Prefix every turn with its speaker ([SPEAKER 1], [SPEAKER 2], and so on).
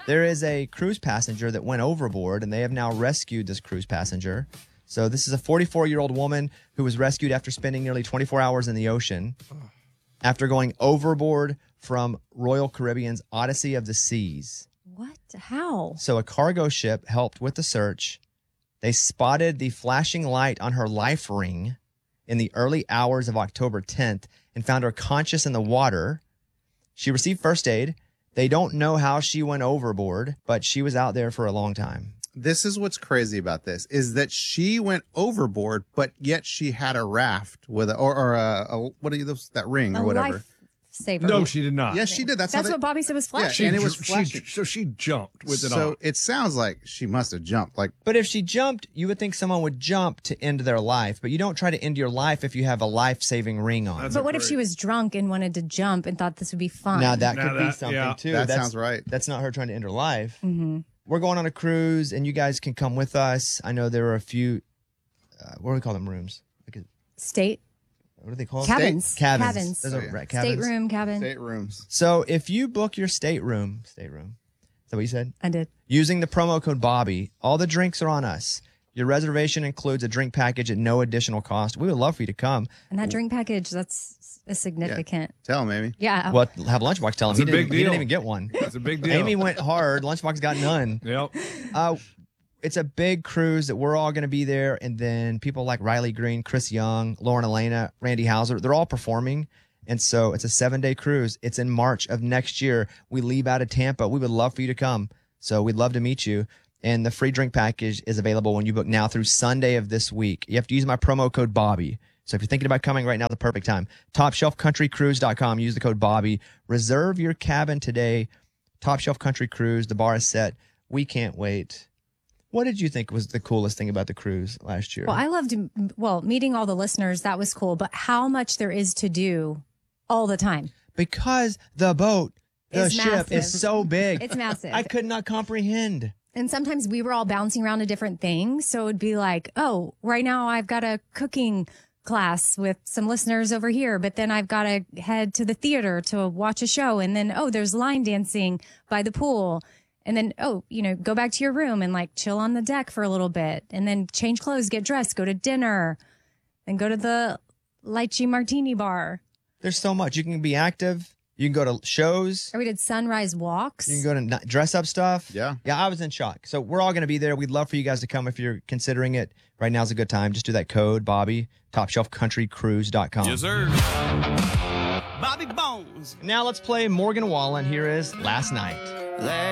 [SPEAKER 1] There is a cruise passenger that went overboard, and they have now rescued this cruise passenger. So this is a 44-year-old woman who was rescued after spending nearly 24 hours in the ocean after going overboard from Royal Caribbean's Odyssey of the Seas.
[SPEAKER 2] What? How?
[SPEAKER 1] So a cargo ship helped with the search. They spotted the flashing light on her life ring in the early hours of October 10th and found her conscious in the water. She received first aid. They don't know how she went overboard, but she was out there for a long time.
[SPEAKER 3] This is what's crazy about this, is that she went overboard, but yet she had a raft with a what are those, that ring or whatever.
[SPEAKER 2] Life saver.
[SPEAKER 4] No, she did not.
[SPEAKER 3] Yes, she did. That's
[SPEAKER 2] what Bobby said was flashing.
[SPEAKER 3] Yeah, and it was flashing.
[SPEAKER 4] So she jumped with it on.
[SPEAKER 3] So it sounds like she must have jumped.
[SPEAKER 1] But if she jumped, you would think someone would jump to end their life, but you don't try to end your life if you have a life-saving ring on.
[SPEAKER 2] But what if she was drunk and wanted to jump and thought this would be fun?
[SPEAKER 1] Now that could be something too.
[SPEAKER 3] That sounds right.
[SPEAKER 1] That's not her trying to end her life.
[SPEAKER 2] Mm-hmm.
[SPEAKER 1] We're going on a cruise, and you guys can come with us. I know there are a few, what do we call them, rooms?
[SPEAKER 2] State.
[SPEAKER 1] What do they call
[SPEAKER 2] Cabins.
[SPEAKER 1] them? Cabins.
[SPEAKER 2] Cabins.
[SPEAKER 1] Right, cabins.
[SPEAKER 2] Stateroom cabin.
[SPEAKER 3] Staterooms.
[SPEAKER 1] So if you book your stateroom, is that what you said?
[SPEAKER 2] I did.
[SPEAKER 1] Using the promo code Bobby, all the drinks are on us. Your reservation includes a drink package at no additional cost. We would love for you to come.
[SPEAKER 2] And that drink package, that's a significant.
[SPEAKER 3] Tell him, Amy.
[SPEAKER 2] Yeah.
[SPEAKER 1] Well, have Lunchbox tell him.
[SPEAKER 4] It's a big deal.
[SPEAKER 1] He didn't even get one.
[SPEAKER 4] That's a big deal.
[SPEAKER 1] Amy went hard. Lunchbox got none.
[SPEAKER 4] Yep.
[SPEAKER 1] It's a big cruise that we're all going to be there. And then people like Riley Green, Chris Young, Lauren Elena, Randy Hauser, they're all performing. And so it's a 7-day cruise. It's in March of next year. We leave out of Tampa. We would love for you to come. So we'd love to meet you. And the free drink package is available when you book now through Sunday of this week. You have to use my promo code Bobby. So if you're thinking about coming right now, the perfect time. TopShelfCountryCruise.com. Use the code Bobby. Reserve your cabin today. Top Shelf Country Cruise. The bar is set. We can't wait. What did you think was the coolest thing about the cruise last year?
[SPEAKER 2] Well, I loved, meeting all the listeners. That was cool. But how much there is to do all the time.
[SPEAKER 1] Because the boat, the
[SPEAKER 2] It's
[SPEAKER 1] ship
[SPEAKER 2] massive.
[SPEAKER 1] is so big.
[SPEAKER 2] It's massive.
[SPEAKER 1] I could not comprehend.
[SPEAKER 2] And sometimes we were all bouncing around to different things. So it'd be like, oh, right now I've got a cooking class with some listeners over here, but then I've got to head to the theater to watch a show. And then, oh, there's line dancing by the pool. And then, go back to your room and chill on the deck for a little bit and then change clothes, get dressed, go to dinner, then go to the lychee martini bar.
[SPEAKER 1] There's so much. You can be active. You can go to shows.
[SPEAKER 2] Or we did sunrise walks.
[SPEAKER 1] You can go to dress up stuff.
[SPEAKER 3] Yeah.
[SPEAKER 1] Yeah, I was in shock. So we're all going to be there. We'd love for you guys to come if you're considering it. Right now's a good time. Just do that code, Bobby, TopShelfCountryCruise.com.
[SPEAKER 5] Yes, sir. Bobby Bones.
[SPEAKER 1] Now let's play Morgan Wallen. Here is Last Night.